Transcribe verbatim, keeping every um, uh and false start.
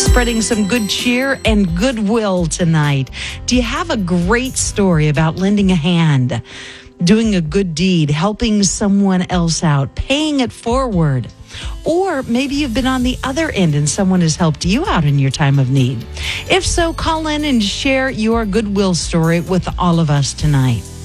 spreading some good cheer and goodwill tonight. Do you have a great story about lending a hand, doing a good deed, helping someone else out, paying it forward? Or maybe you've been on the other end and someone has helped you out in your time of need. If so, call in and share your goodwill story with all of us tonight.